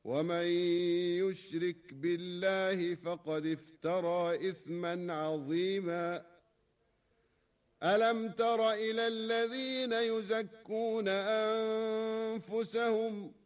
ومن يشرك بالله فقد افترى إثما عظيما. ألم تر إلى الذين يزكون أنفسهم